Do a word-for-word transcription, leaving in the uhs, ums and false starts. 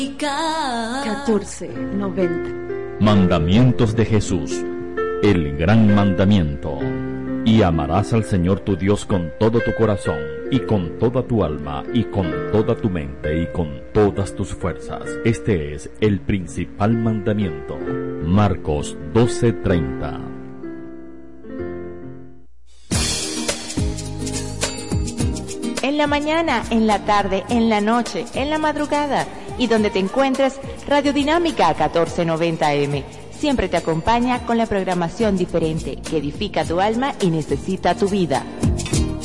catorce noventa. Mandamientos de Jesús, el gran mandamiento. Y amarás al Señor tu Dios con todo tu corazón, y con toda tu alma, y con toda tu mente, y con todas tus fuerzas. Este es el principal mandamiento. Marcos doce treinta. En la mañana, en la tarde, en la noche, en la madrugada, y donde te encuentres, Radio Dinámica catorce noventa eme. Siempre te acompaña con la programación diferente que edifica tu alma y necesita tu vida.